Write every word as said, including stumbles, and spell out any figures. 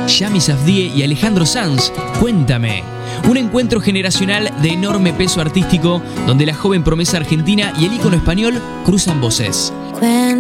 Yami Safdie y Alejandro Sanz, Cuéntame. Un encuentro generacional de enorme peso artístico donde la joven promesa argentina y el ícono español cruzan voces.